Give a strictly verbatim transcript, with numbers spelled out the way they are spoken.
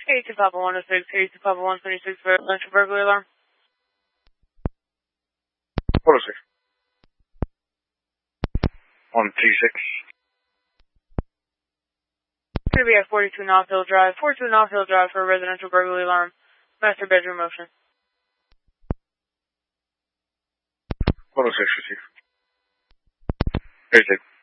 eight two Papa one oh six, eight two Papa one twenty-six, residential burglary alarm. one oh six. one two six. Going to be at forty-two North Hill Drive, forty-two North Hill Drive for a residential burglary alarm. Master bedroom motion. one oh six, receive. Very safe.